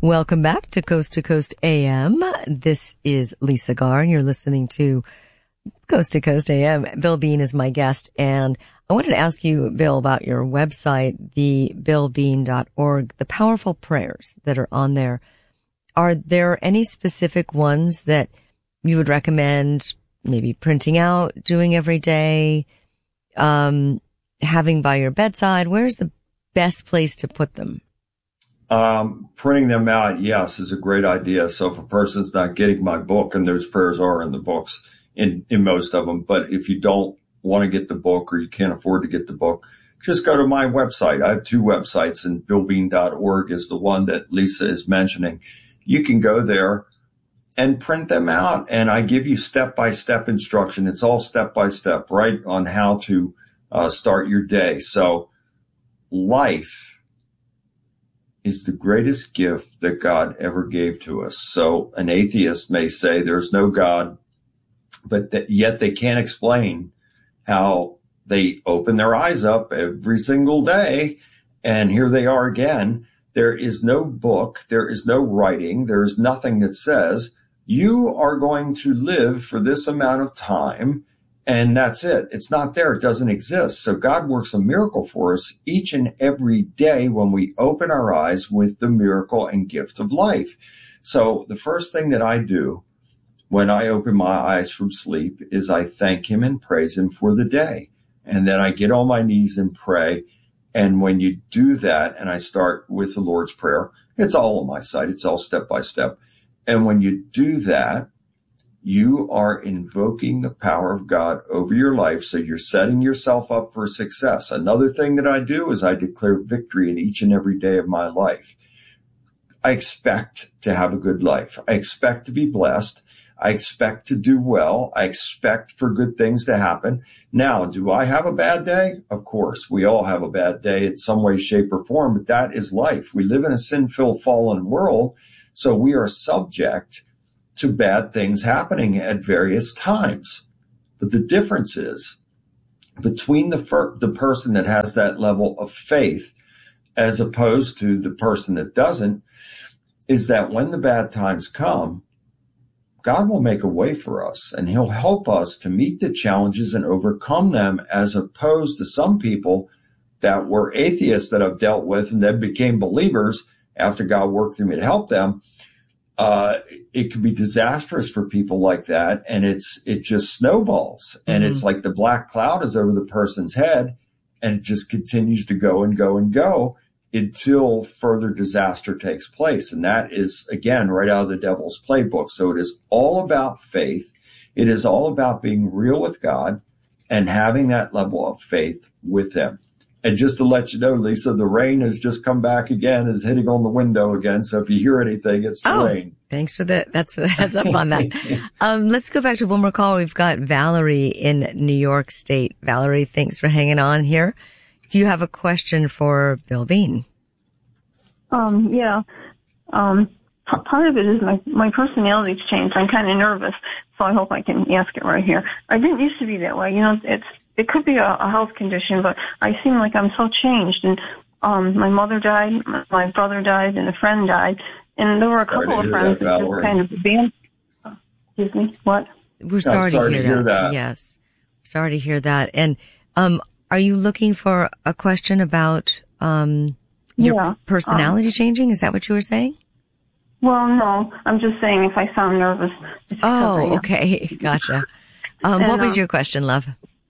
Welcome back to Coast AM. This is Lisa Garr, and you're listening to Coast AM. Bill Bean is my guest, and I wanted to ask you, Bill, about your website, thebillbean.org, the powerful prayers that are on there. Are there any specific ones that you would recommend maybe printing out, doing every day, having by your bedside? Where's the best place to put them? Printing them out, yes, is a great idea. So if a person's not getting my book, and those prayers are in the books, in most of them, but if you don't want to get the book or you can't afford to get the book, just go to my website. I have two websites, and billbean.org is the one that Lisa is mentioning. You can go there and print them out, and I give you step-by-step instruction. It's all step-by-step, right, on how to start your day. So life is the greatest gift that God ever gave to us. So an atheist may say there's no God, but yet they can't explain how they open their eyes up every single day, and here they are again. There is no book, there is no writing, there is nothing that says you are going to live for this amount of time, and that's it. It's not there. It doesn't exist. So God works a miracle for us each and every day when we open our eyes with the miracle and gift of life. So the first thing that I do when I open my eyes from sleep is I thank him and praise him for the day. And then I get on my knees and pray. And when you do that, and I start with the Lord's Prayer, it's all on my site. It's all step by step. And when you do that, you are invoking the power of God over your life. So you're setting yourself up for success. Another thing that I do is I declare victory in each and every day of my life. I expect to have a good life. I expect to be blessed. I expect to do well. I expect for good things to happen. Now, do I have a bad day? Of course, we all have a bad day in some way, shape, or form, but that is life. We live in a sin-filled, fallen world, so we are subject to bad things happening at various times. But the difference is between the person that has that level of faith as opposed to the person that doesn't, is that when the bad times come, God will make a way for us, and he'll help us to meet the challenges and overcome them, as opposed to some people that were atheists that I've dealt with and then became believers after God worked through me to help them. It can be disastrous for people like that, and it just snowballs. And it's like the black cloud is over the person's head, and it just continues to go and go and go until further disaster takes place. And that is, again, right out of the devil's playbook. So it is all about faith. It is all about being real with God and having that level of faith with him. And just to let you know, Lisa, the rain has just come back again, is hitting on the window again. So if you hear anything, it's the rain. Thanks for that. That's for the heads up on that. Let's go back to one more call. We've got Valerie in New York State. Valerie, thanks for hanging on here. Do you have a question for Bill Bean? Yeah. Part of it is my personality's changed. I'm kind of nervous, so I hope I can ask it right here. I didn't used to be that way. You know, it could be a health condition, but I seem like I'm so changed. And my mother died, my brother died, and a friend died. And there were a couple of friends that just kind of abandoned. Excuse me, what? We're sorry to hear that. Yes. Sorry to hear that. And are you looking for a question about your personality changing? Is that what you were saying? Well, no. I'm just saying if I sound nervous. Oh, okay. Gotcha. What was your question, love?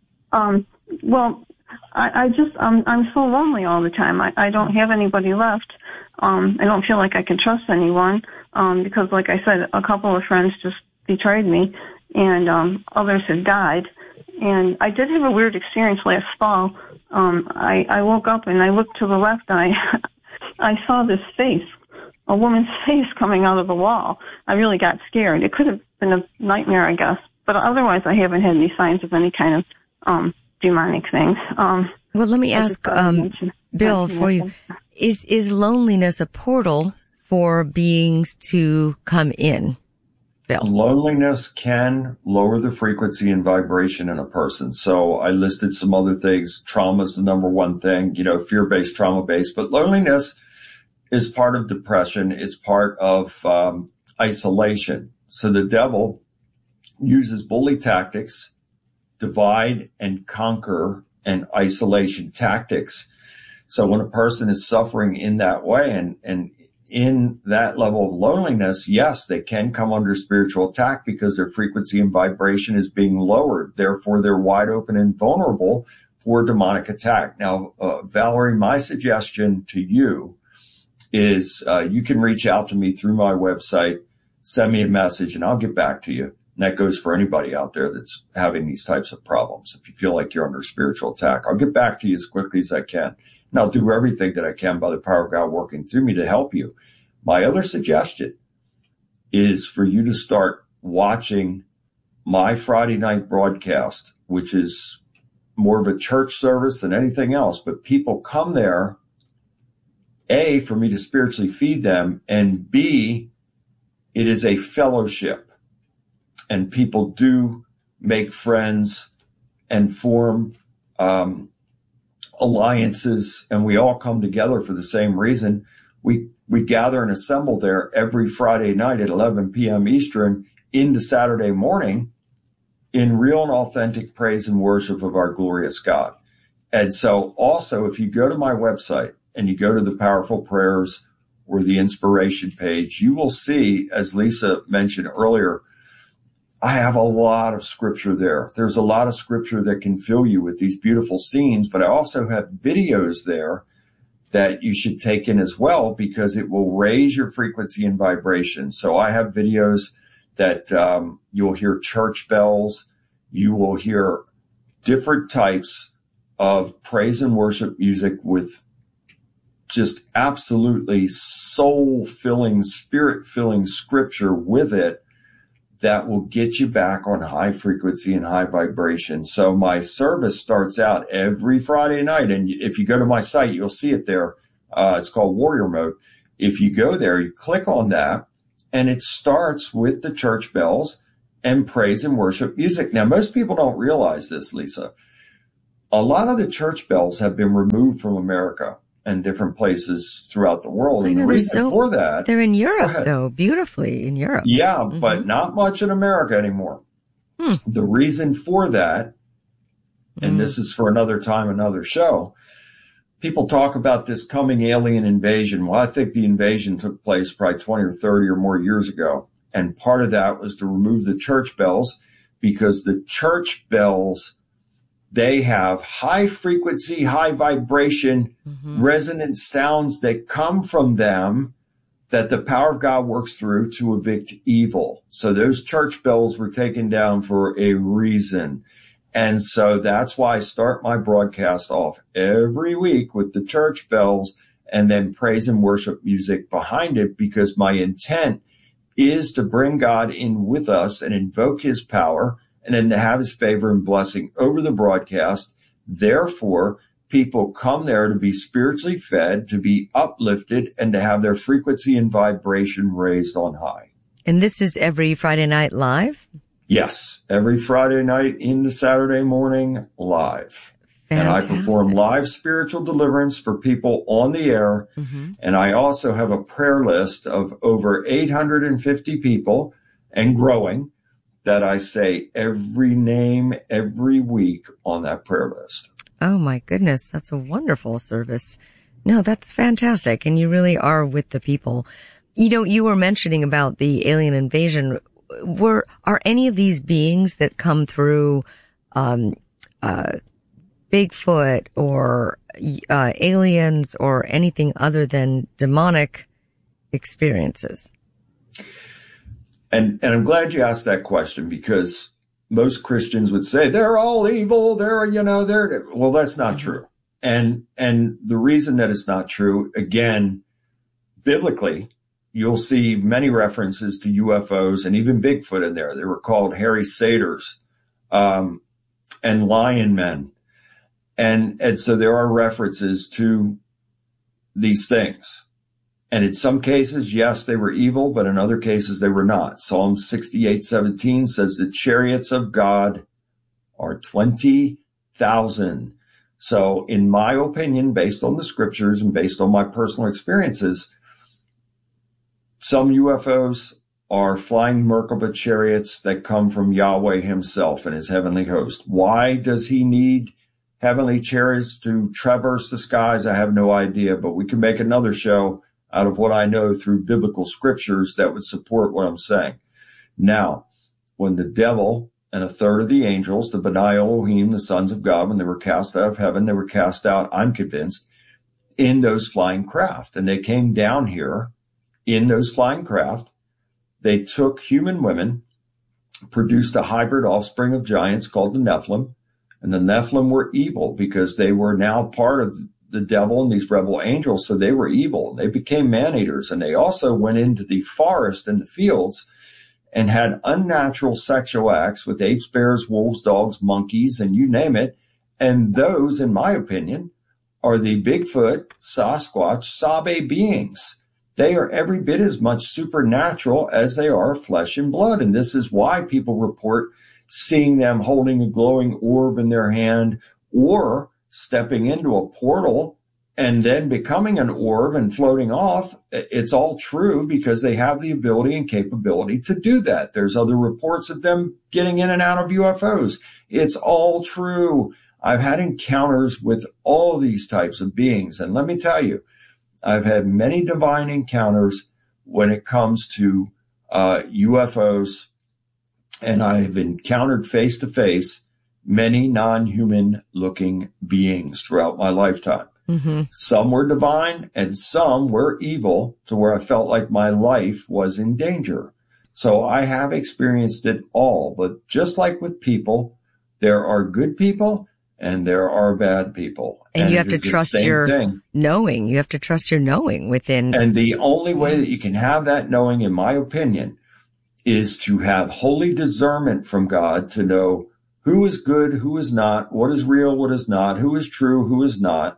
Well, I'm so lonely all the time. I don't have anybody left. I don't feel like I can trust anyone, because like I said, a couple of friends just betrayed me, and others have died. And I did have a weird experience last fall. I woke up and I looked to the left, and I saw this face, a woman's face coming out of the wall. I really got scared. It could have been a nightmare, I guess. But otherwise, I haven't had any signs of any kind of demonic things. Well, let me ask, Bill, for you. Is loneliness a portal for beings to come in? Bill. Loneliness can lower the frequency and vibration in a person. So I listed some other things. Trauma is the number one thing, fear-based, trauma-based. But loneliness is part of depression. It's part of isolation. So the devil uses bully tactics, divide and conquer, and isolation tactics. So when a person is suffering in that way and in that level of loneliness, yes, they can come under spiritual attack because their frequency and vibration is being lowered. Therefore, they're wide open and vulnerable for demonic attack. Now, Valerie, my suggestion to you is you can reach out to me through my website, send me a message, and I'll get back to you. And that goes for anybody out there that's having these types of problems. If you feel like you're under spiritual attack, I'll get back to you as quickly as I can. And I'll do everything that I can by the power of God working through me to help you. My other suggestion is for you to start watching my Friday night broadcast, which is more of a church service than anything else. But people come there, A, for me to spiritually feed them, and B, it is a fellowship. And people do make friends and form alliances, and we all come together for the same reason. We gather and assemble there every Friday night at 11 p.m. Eastern into Saturday morning in real and authentic praise and worship of our glorious God. And so also, if you go to my website and you go to the Powerful Prayers or the Inspiration page, you will see, as Lisa mentioned earlier, I have a lot of scripture there. There's a lot of scripture that can fill you with these beautiful scenes, but I also have videos there that you should take in as well, because it will raise your frequency and vibration. So I have videos that you'll hear church bells. You will hear different types of praise and worship music with just absolutely soul-filling, spirit-filling scripture with it that will get you back on high frequency and high vibration. So my service starts out every Friday night. And if you go to my site, you'll see it there. It's called Warrior Mode. If you go there, you click on that, and it starts with the church bells and praise and worship music. Now, most people don't realize this, Lisa. A lot of the church bells have been removed from America and different places throughout the world. And the reason for that, they're in Europe, though, beautifully in Europe. Yeah, but not much in America anymore. The reason for that, and this is for another time, another show, people talk about this coming alien invasion. Well, I think the invasion took place probably 20 or 30 or more years ago. And part of that was to remove the church bells, because the church bells, they have high frequency, high vibration, resonant sounds that come from them that the power of God works through to evict evil. So those church bells were taken down for a reason. And so that's why I start my broadcast off every week with the church bells and then praise and worship music behind it, because my intent is to bring God in with us and invoke his power, and then to have his favor and blessing over the broadcast. Therefore, people come there to be spiritually fed, to be uplifted, and to have their frequency and vibration raised on high. And this is every Friday night live? Yes, every Friday night into Saturday morning live. Fantastic. And I perform live spiritual deliverance for people on the air. And I also have a prayer list of over 850 people and growing that I say every name every week on that prayer list. Oh my goodness, that's a wonderful service. No, that's fantastic. And you really are with the people. You know, you were mentioning about the alien invasion. Are any of these beings that come through Bigfoot or aliens or anything other than demonic experiences? And I'm glad you asked that question, because most Christians would say they're all evil. Well, that's not true. And the reason that it's not true, again, biblically, you'll see many references to UFOs and even Bigfoot in there. They were called hairy satyrs, and lion men. And so there are references to these things. And in some cases, yes, they were evil, but in other cases, they were not. Psalm 68:17 says the chariots of God are 20,000. So in my opinion, based on the scriptures and based on my personal experiences, Some UFOs are flying Merkaba chariots that come from Yahweh himself and his heavenly host. Why does he need heavenly chariots to traverse the skies? I have no idea, but we can make another show out of what I know through biblical scriptures that would support what I'm saying. Now, when the devil and a third of the angels, the B'nai Elohim, the sons of God, when they were cast out of heaven, they were cast out, I'm convinced, in those flying craft. And they came down here in those flying craft. They took human women, produced a hybrid offspring of giants called the Nephilim. And the Nephilim were evil because they were now part of the devil and these rebel angels. So they were evil. They became man-eaters. And they also went into the forest and the fields and had unnatural sexual acts with apes, bears, wolves, dogs, monkeys, and you name it. And those, in my opinion, are the Bigfoot, Sasquatch, Sabe beings. They are every bit as much supernatural as they are flesh and blood. And this is why people report seeing them holding a glowing orb in their hand or stepping into a portal and then becoming an orb and floating off. It's all true because they have the ability and capability to do that. There's other reports of them getting in and out of UFOs. It's all true. I've had encounters with all these types of beings. And let me tell you, I've had many divine encounters when it comes to UFOs, and I have encountered face to face many non-human looking beings throughout my lifetime. Mm-hmm. Some were divine and some were evil to where I felt like my life was in danger. So I have experienced it all. But just like with people, there are good people and there are bad people. And you have to trust your knowing. You have to trust your knowing within. And the only way that you can have that knowing, in my opinion, is to have holy discernment from God to know who is good, who is not, what is real, what is not, who is true, who is not,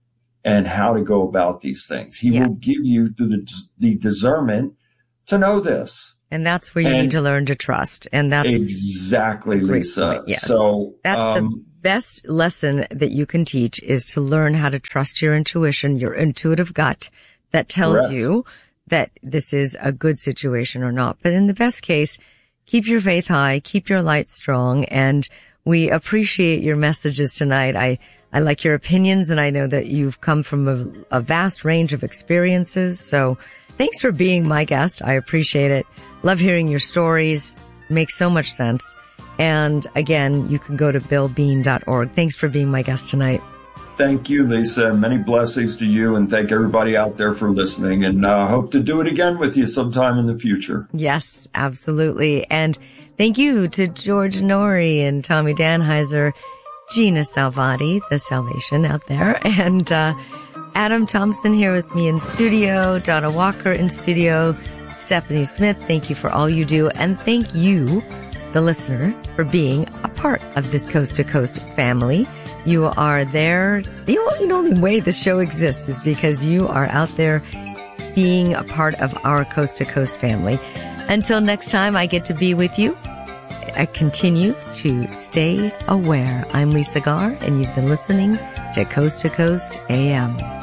and how to go about these things. He will give you the discernment to know this. And that's where you need to learn to trust. And that's exactly, Lisa. Yes. So that's the best lesson that you can teach, is to learn how to trust your intuition, your intuitive gut that tells you that this is a good situation or not. But in the best case, keep your faith high, keep your light strong, and we appreciate your messages tonight. I like your opinions, and I know that you've come from a vast range of experiences. So thanks for being my guest. I appreciate it. Love hearing your stories. Makes so much sense. And again, you can go to billbean.org. Thanks for being my guest tonight. Thank you, Lisa. Many blessings to you, and thank everybody out there for listening. And hope to do it again with you sometime in the future. Yes, absolutely. And thank you to George Norrie and Tommy Danheiser, Gina Salvati, the Salvation out there, and Adam Thompson here with me in studio, Donna Walker in studio, Stephanie Smith. Thank you for all you do, and thank you, the listener, for being a part of this Coast to Coast family. You are there. The only way the show exists is because you are out there being a part of our Coast to Coast family. Until next time I get to be with you, I continue to stay aware. I'm Lisa Garr, and you've been listening to Coast AM.